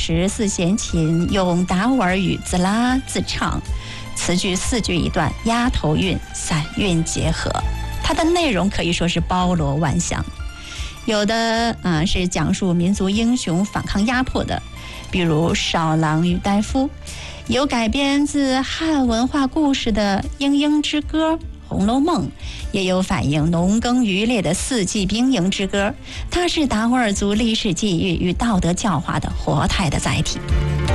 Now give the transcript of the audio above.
时四弦琴用达斡尔语自拉自唱，词句4句1段，押头韵、散韵结合，它的内容可以说是包罗万象。有的是讲述民族英雄反抗压迫的，比如《少郎与大夫》，有改编自汉文化故事的《莺莺之歌》《红楼梦》，也有反映农耕渔猎的《四季兵营之歌》，它是达斡尔族历史记忆与道德教化的活态的载体。